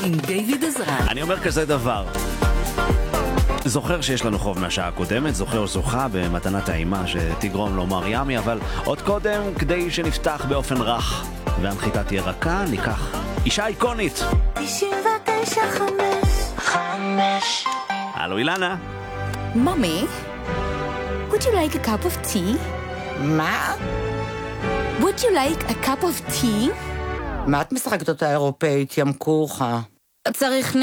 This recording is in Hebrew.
עם דיוויד עזרן. אני אומר כזה דבר. זוכר שיש לנו חוב מהשעה הקודמת, זוכר זוכה במתנה טעימה שתגרום לומר ימי, אבל עוד קודם, כדי שנפתח באופן רך והנחיתה תהיה רכה, ניקח אישה איקונית. 99.5 הלו אילנה. Mommy, would you like a cup of tea? מה? Would you like a cup of tea? מה את משחקת אותה אירופאית, ים כוחה? צריך